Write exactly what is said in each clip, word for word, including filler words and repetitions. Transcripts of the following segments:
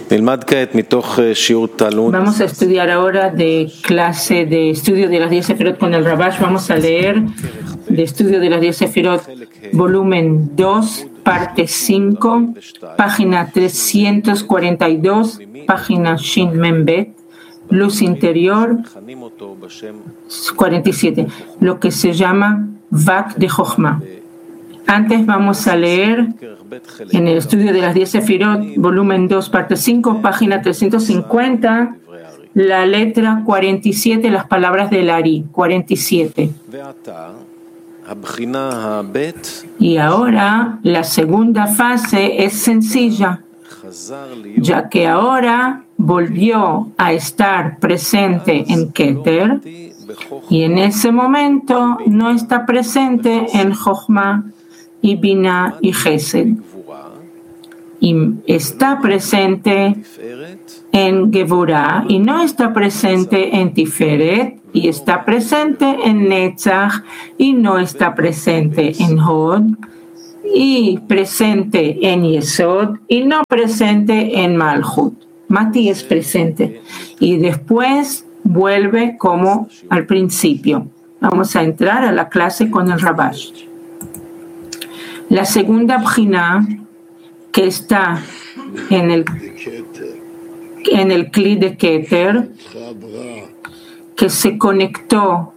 Vamos a estudiar ahora de clase de estudio de las diez Sefirot con el Rabash. Vamos a leer de estudio de las diez Sefirot, volumen dos, parte cinco, página trescientos cuarenta y dos, página Shin Membet, luz interior cuarenta y siete, lo que se llama Vak de Jochma. Antes vamos a leer en el estudio de las diez Sefirot, volumen dos, parte cinco, página trescientos cincuenta, la letra cuarenta y siete, las palabras del Ari, cuarenta y siete. Y ahora la segunda fase es sencilla, ya que ahora volvió a estar presente en Keter y en ese momento no está presente en Jochma y Binah y Gesed, y está presente en Gevurah y no está presente en Tiferet, y está presente en Netzach y no está presente en Hod, y presente en Yesod y no presente en Malchut. Mati es presente y después vuelve como al principio. Vamos a entrar a la clase con el Rabash. La segunda Bjiná, que está en el, en el Kli de Keter, que se conectó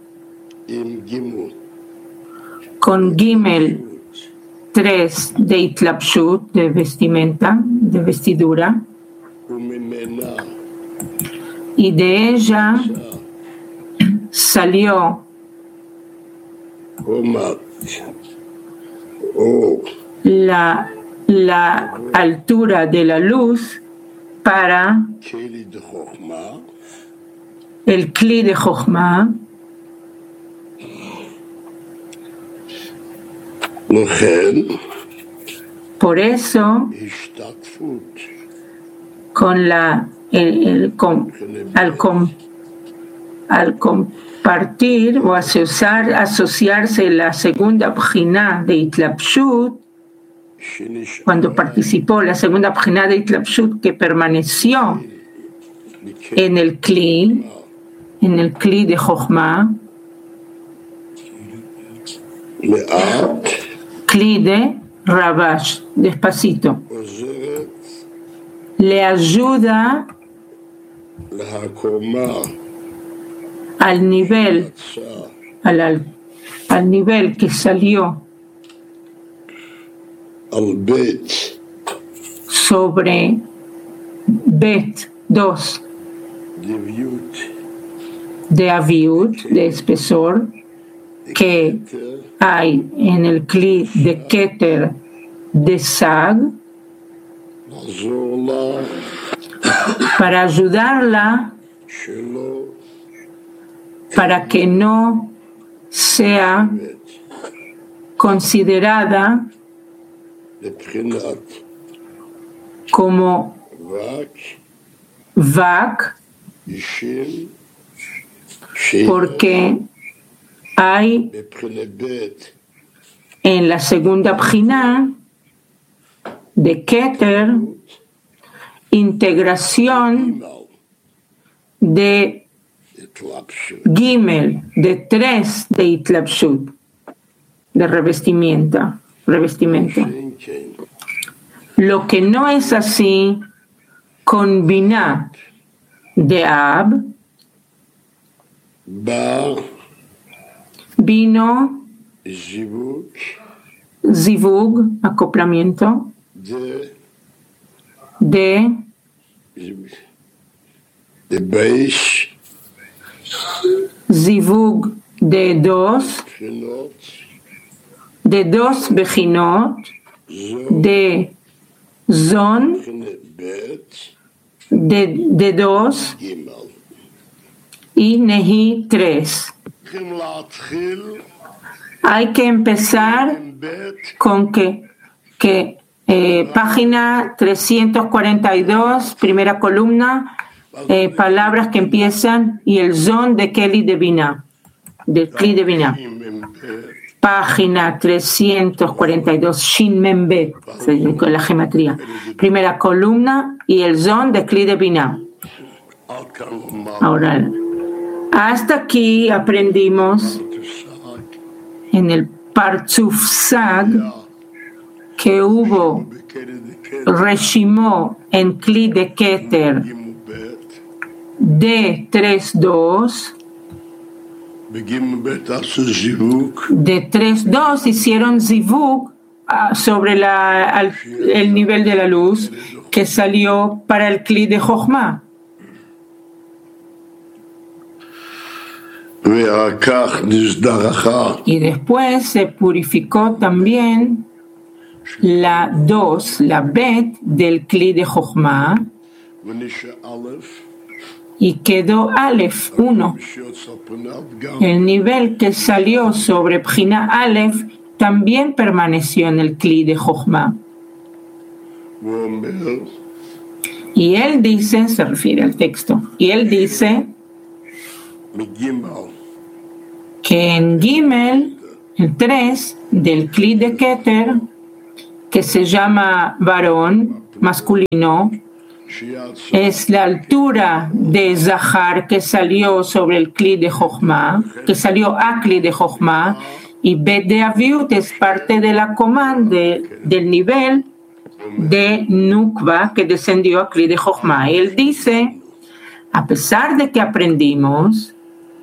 con Gimel tres de Itlapshut, de vestimenta, de vestidura, y de ella salió la, la altura de la luz para el Kli de Jochma. Por eso, con la el, el, con, al, com, al compartir o asociar, asociarse la segunda Bjiná de Itlapshut, cuando participó la segunda Bjiná de Itlapshut, que permaneció en el Kli, en el Kli de Jochma, Kli de Rabash, despacito, le ayuda al nivel, al, al nivel que salió sobre Bet dos de Aviut, de espesor, que hay en el Kli de Keter de Sag, para ayudarla para que no sea considerada como Vak, porque hay en la segunda Bjiná de Keter integración de Gimel, de tres de Itlapshut, de revestimiento, revestimento. Lo que no es así con Binah de Ab, vino Zivug, acoplamiento, de Zivug de dos, de dos Bejinot, de Zon, de, de dos, y Nehi tres. Hay que empezar con que, que eh, página trescientos cuarenta y dos, primera columna, eh, palabras que empiezan y el zon de Kli de Binah, de Kli de Binah. página trescientos cuarenta y dos, Shin Membet, con la gematría. Primera columna y el zon de Kli de Binah. Ahora, hasta aquí aprendimos en el Partzuf Sag que hubo Reshimó en Kli de Keter de tres dos. De tres dos hicieron zivuk sobre la, al, el nivel de la luz que salió para el Kli de Jochma. Y después se purificó también la dos, la bet del Kli de Jochma, y quedó Aleph uno. El nivel que salió sobre Bjina Aleph también permaneció en el Kli de Jochma. Y él dice, se refiere al texto, y él dice que en Gimel, el tres del Kli de Keter, que se llama varón, masculino, es la altura de Zahar que salió sobre el Kli de Jochma, que salió a Kli de Jochma, y Bet de Aviut es parte de la comanda de, del nivel de Nukva que descendió a Kli de Jochma. Él dice, a pesar de que aprendimos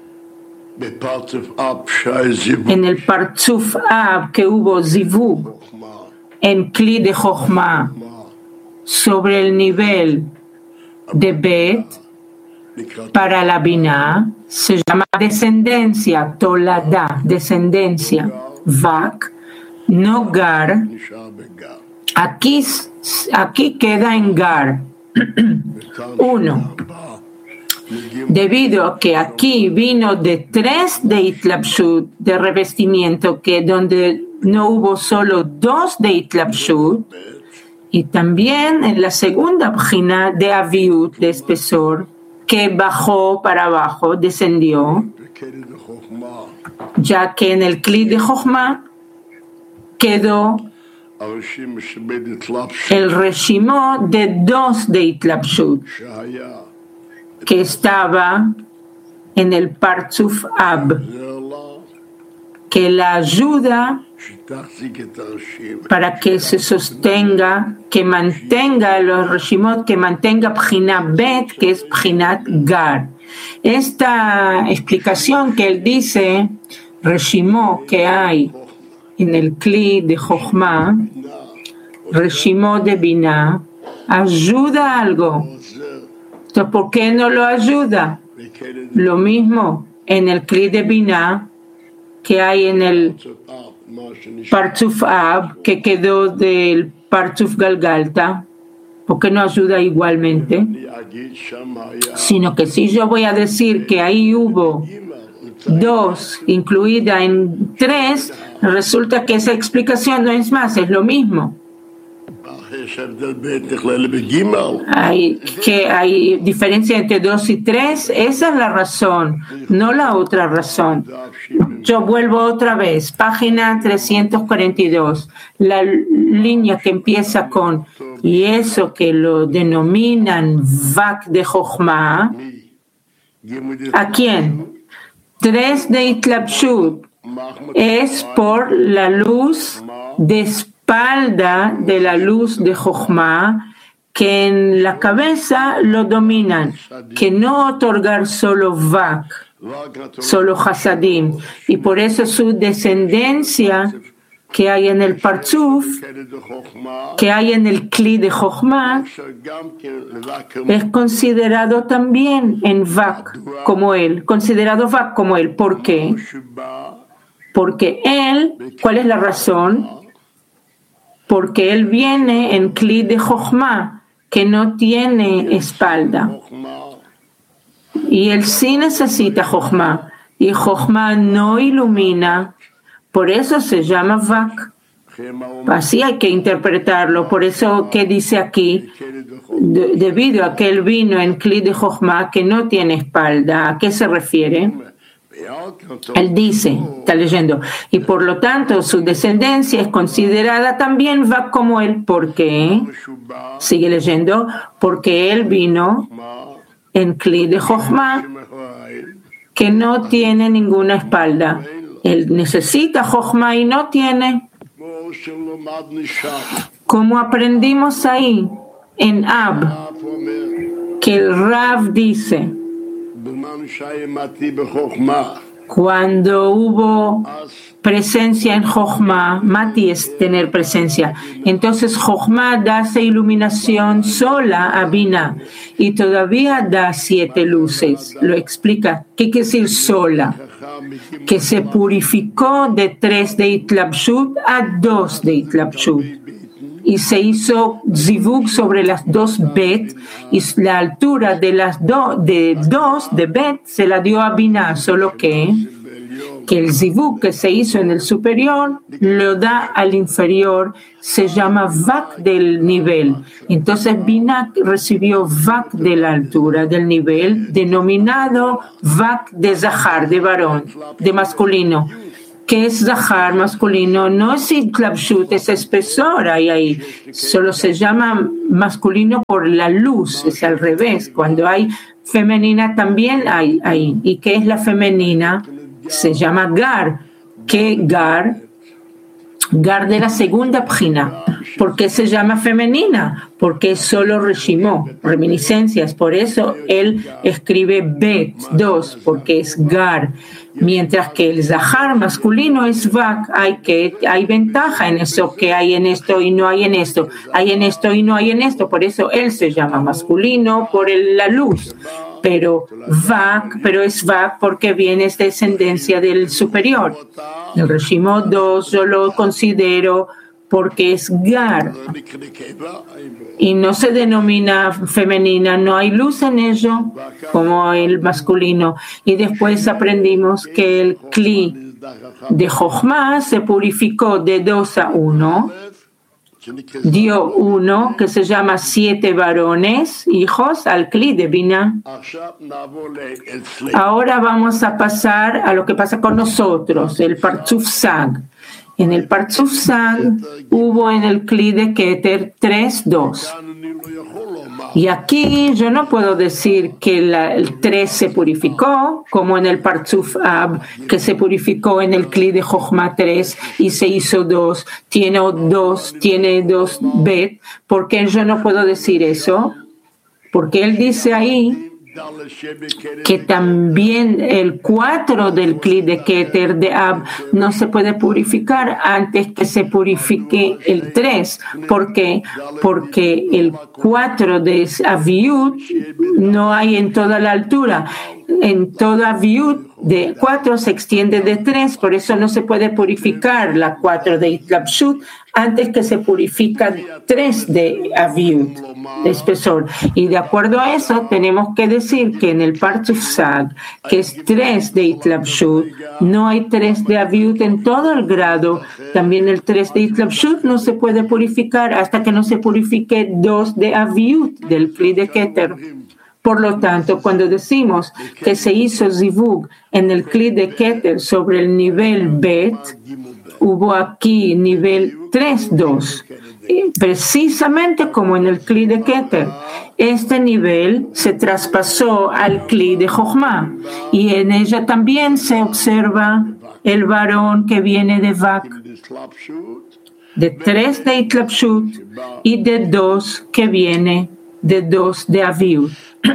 en el Partzuf Ab que hubo Zivu en Kli de Jochma sobre el nivel de Bet para la Binah, se llama descendencia, Tolada, descendencia, Vak, no Gar, aquí, aquí queda en Gar. Uno, debido a que aquí vino de tres de Itlapshut, de revestimiento, que donde no hubo solo dos de Itlapshut, y también en la segunda página de Aviut, de espesor, que bajó para abajo, descendió, ya que en el Kli de Jochma quedó el reshimó de dos de Itlapshut, que estaba en el Partzuf Ab, que la ayuda para que se sostenga, que mantenga los reshimot, que mantenga Bjina Bet, que es Bjinat Gar. Esta explicación que él dice, reshimot que hay en el Kli de Jochma, reshimot de Binah, ayuda algo. Entonces, ¿por qué no lo ayuda? Lo mismo en el Kli de Binah que hay en el Partzuf Ab, que quedó del Partzuf Galgalta, ¿por qué no ayuda igualmente? Sino que si yo voy a decir que ahí hubo dos incluida en tres, resulta que esa explicación no es más, es lo mismo. Hay, que hay diferencia entre dos y tres, esa es la razón, no la otra razón. Yo vuelvo otra vez, página trescientos cuarenta y dos, la línea que empieza con y eso que lo denominan Vak de Jochma. ¿A quién? Tres de Itlapshut es por la luz de espalda de la luz de Jochma, que en la cabeza lo dominan, que no otorgar solo Vak, solo Hasadim, y por eso su descendencia que hay en el Partzuf, que hay en el Kli de Jochma, es considerado también en Vak como él, considerado Vak como él. ¿Por qué? Porque él, ¿cuál es la razón? Porque él viene en Kli de Jochma, que no tiene espalda. Y él sí necesita Jochma, y Jochma no ilumina, por eso se llama Vak. Así hay que interpretarlo, por eso que dice aquí, de, debido a que él vino en Kli de Jochma, que no tiene espalda, ¿a qué se refiere? Él dice, está leyendo, y por lo tanto su descendencia es considerada también va como él. ¿Por qué? Sigue leyendo, porque él vino en Kli de Jochma, que no tiene ninguna espalda. Él necesita Jochma y no tiene. Como aprendimos ahí en Ab, que el Rav dice, cuando hubo presencia en Jochma, Mati es tener presencia, entonces Jochma da esa iluminación sola a Binah y todavía da siete luces. Lo explica. ¿Qué quiere decir sola? Que se purificó de tres de Itlabshut a dos de Itlabshut. Y se hizo zivug sobre las dos bet, y la altura de las do, de dos de bet se la dio a Binah, solo que, que el zivug que se hizo en el superior lo da al inferior, se llama vak del nivel. Entonces Binah recibió vak de la altura, del nivel, denominado vak de zahar, de varón, de masculino. Que es zahar masculino, no es itlabshut, es espesor ahí, ahí. Solo se llama masculino por la luz, es al revés. Cuando hay femenina también hay ahí. ¿Y qué es la femenina? Se llama gar. ¿Qué gar? Gar de la segunda pjina. ¿Por qué se llama femenina? Porque es solo reshimó, reminiscencias. Por eso él escribe bet, dos, porque es gar. Mientras que el zahar masculino es vak. Hay, que, hay ventaja en eso, que hay en esto y no hay en esto. Hay en esto y no hay en esto. Por eso él se llama masculino por el, la luz. Pero vak, pero es vak porque viene de descendencia del superior. El reshimó dos yo lo considero porque es gar y no se denomina femenina, no hay luz en ello como el masculino. Y después aprendimos que el Kli de Jochma se purificó de dos a uno, dio uno que se llama siete varones, hijos, al Kli de Binah. Ahora vamos a pasar a lo que pasa con nosotros, el Partzuf Sag. En el Partzuf Sag hubo en el Kli de Keter tres, dos. Y aquí yo no puedo decir que la, el tres se purificó, como en el Partzuf Ab, que se purificó en el Kli de Jochma tres y se hizo dos, tiene dos, tiene dos bet. ¿Por qué yo no puedo decir eso? Porque él dice ahí que también el cuatro del Kli de Keter de Ab no se puede purificar antes que se purifique el tres. ¿Por qué? Porque el cuatro de Aviut no hay en toda la altura. En toda Aviut de cuatro se extiende de tres, por eso no se puede purificar la cuatro de Itlabshut antes que se purifica tres de Aviut, de espesor. Y de acuerdo a eso, tenemos que decir que en el Partzuf Sag, que es tres de Itlabshut, no hay tres de Aviut en todo el grado. También el tres de Itlabshut no se puede purificar hasta que no se purifique dos de Aviut del Kli de Keter. Por lo tanto, cuando decimos que se hizo zivug en el Kli de Keter sobre el nivel bet, hubo aquí nivel tres, dos. Precisamente como en el Kli de Keter. Este nivel se traspasó al Kli de Jochma y en ella también se observa el varón que viene de Vak, de tres de Itlabshut y de dos que viene de dos de Aviut.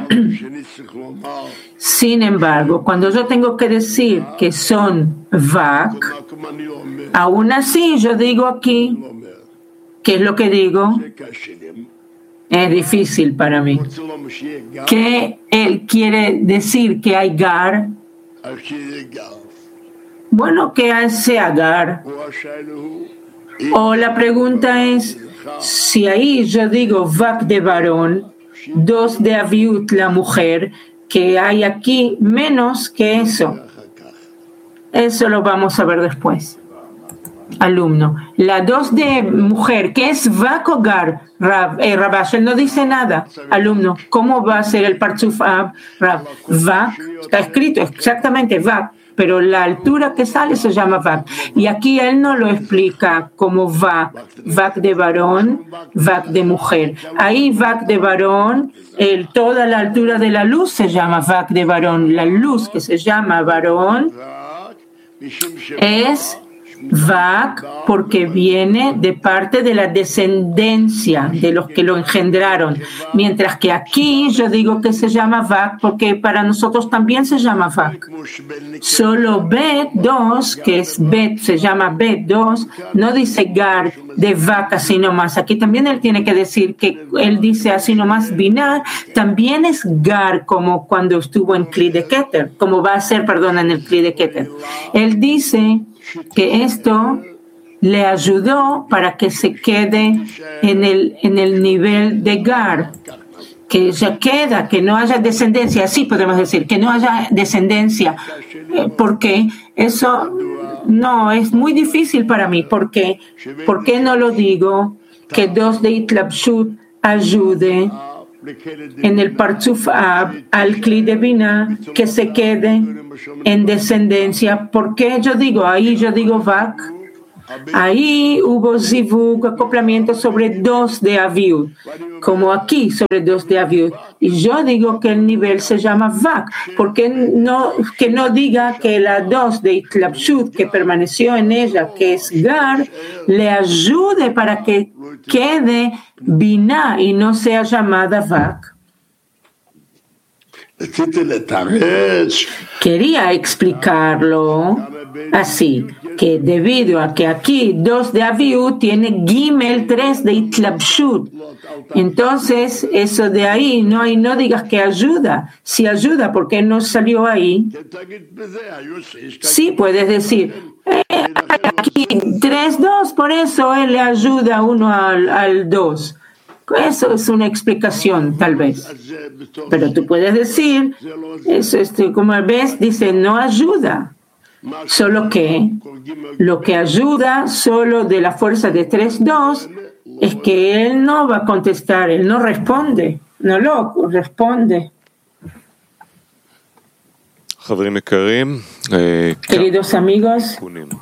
Sin embargo, cuando yo tengo que decir que son Vak, aún así yo digo aquí, ¿qué es lo que digo? Es difícil para mí. ¿Qué él quiere decir que hay Gar? Bueno, que sea Gar. O la pregunta es, si ahí yo digo Vak de varón, dos de Aviut la mujer, que hay aquí menos que eso. Eso lo vamos a ver después. Alumno, la dos de mujer, ¿qué es Vak o Gar? Rab, eh, Rabash, él no dice nada. Alumno, ¿cómo va a ser el Partzuf Ab? Rab, Vak, está escrito exactamente Vak. pero la altura que sale se llama Vak. Y aquí él no lo explica como Vak, Vak de varón, Vak de mujer. Ahí Vak de varón, el, toda la altura de la luz se llama Vak de varón. La luz que se llama varón es Vak porque viene de parte de la descendencia de los que lo engendraron, mientras que aquí yo digo que se llama Vak porque para nosotros también se llama Vak. Solo Bet dos, que es Bet, se llama Bet dos, no dice Gar de Vak así nomás. Aquí también él tiene que decir que él dice así nomás Binah, también es Gar como cuando estuvo en Kli de Keter, como va a ser, perdón, en el Kli de Keter. Él dice que esto le ayudó para que se quede en el, en el nivel de Gar, que ya queda, que no haya descendencia, así podemos decir, que no haya descendencia, porque eso no es muy difícil para mí, porque ¿por qué no lo digo? Que dos de Itlabshut ayude en el Partzuf Ab al Kli de Binah, que se quede en descendencia. ¿Por qué yo digo? Ahí yo digo Vak. Ahí hubo zivug, acoplamiento sobre dos de Aviud, como aquí sobre dos de Aviud. Y yo digo que el nivel se llama Vak, porque no, que no diga que la dos de Itlabshut, que permaneció en ella, que es Gar, le ayude para que quede Binah y no sea llamada Vak. Quería explicarlo así, que debido a que aquí dos de Aviud tiene Gimel tres de Itlabshut, entonces eso de ahí no hay, no digas que ayuda. Si ayuda, ¿por qué no salió ahí? Sí, puedes decir eh, aquí tres dos, por eso él le ayuda uno al, al dos. Eso es una explicación, tal vez. Pero tú puedes decir, eso, este, como ves, dice, no ayuda. Solo que lo que ayuda solo de la fuerza de tres dos es que él no va a contestar, él no responde, no lo responde. Queridos amigos,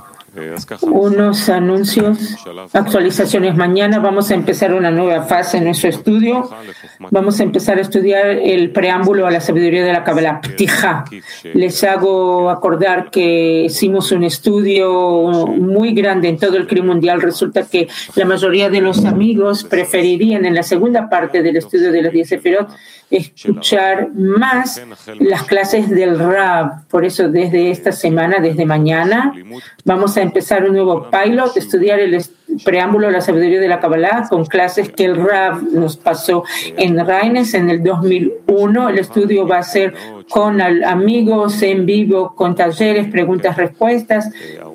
unos anuncios, actualizaciones. Mañana vamos a empezar una nueva fase en nuestro estudio. Vamos a empezar a estudiar el preámbulo a la sabiduría de la Kabbalah, Ptijá. Les hago acordar que hicimos un estudio muy grande en todo el Kli mundial. Resulta que la mayoría de los amigos preferirían en la segunda parte del estudio de las diez Sefirot escuchar más las clases del Rab. Por eso desde esta semana, desde mañana, vamos a empezar un nuevo pilot, estudiar el preámbulo de la sabiduría de la Kabbalah con clases que el Rab nos pasó en Reines en el dos mil uno. El estudio va a ser con amigos en vivo, con talleres, preguntas, respuestas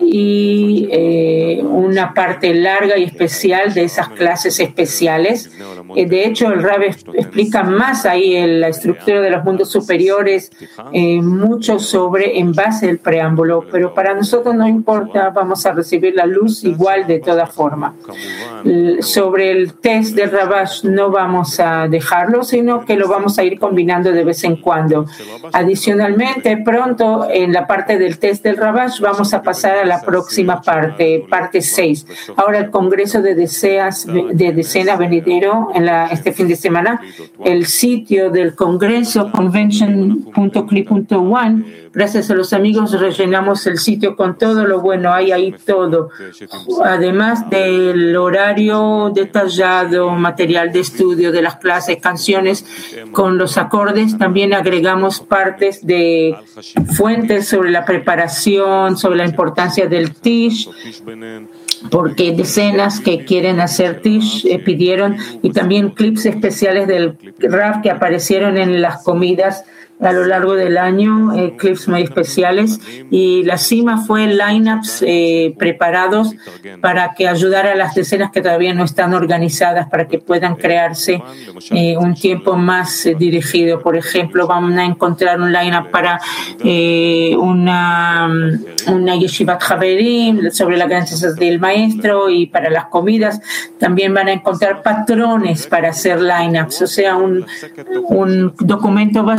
y eh, una parte larga y especial de esas clases especiales. Eh, de hecho, el Rab explica más ahí en la estructura de los mundos superiores, eh, mucho sobre en base al preámbulo, pero para nosotros no importa, vamos a recibir la luz igual de todas formas. Sobre el test del Rabash no vamos a dejarlo, sino que lo vamos a ir combinando de vez en cuando. Adicionalmente, pronto en la parte del test del Rabash vamos a pasar a la próxima parte, parte seis. Ahora el Congreso de, deseas, de Decenas venidero en la, este fin de semana, el sitio del Congreso, convention punto cli punto one. Gracias a los amigos rellenamos el sitio con todo lo bueno, hay ahí todo. Además del horario detallado, material de estudio de las clases, canciones con los acordes, también agregamos partes de fuentes sobre la preparación, sobre la importancia del Tish, porque decenas que quieren hacer Tish eh, pidieron, y también clips especiales del Rav que aparecieron en las comidas a lo largo del año, eh, clips muy especiales, y la cima fue lineups eh, preparados para que ayudara a las decenas que todavía no están organizadas para que puedan crearse eh, un tiempo más eh, dirigido. Por ejemplo, vamos a encontrar un lineup para eh, una, una yeshivat Haverim sobre las grandes del maestro, y para las comidas también van a encontrar patrones para hacer lineups, o sea, un, un documento vacío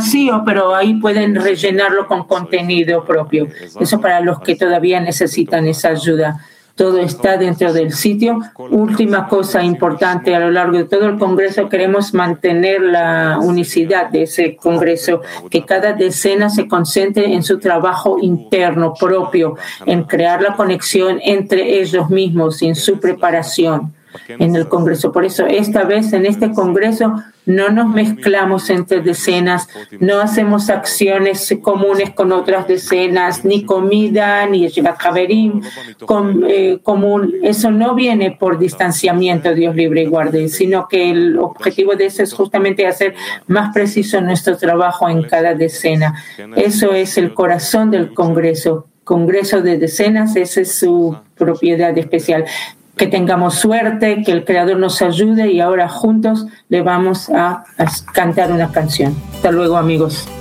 pero ahí pueden rellenarlo con contenido propio. Eso para los que todavía necesitan esa ayuda. Todo está dentro del sitio. Última cosa importante, a lo largo de todo el Congreso queremos mantener la unicidad de ese Congreso, que cada decena se concentre en su trabajo interno propio, en crear la conexión entre ellos mismos y en su preparación en el Congreso. Por eso esta vez en este Congreso no nos mezclamos entre decenas, no hacemos acciones comunes con otras decenas, ni comida, ni Yeshivat Haverim com, eh, común. Eso no viene por distanciamiento, Dios libre y guarde, sino que el objetivo de eso es justamente hacer más preciso nuestro trabajo en cada decena. Eso es el corazón del Congreso. Congreso de decenas, esa es su propiedad especial. Que tengamos suerte, que el Creador nos ayude y ahora juntos le vamos a, a cantar una canción. Hasta luego, amigos.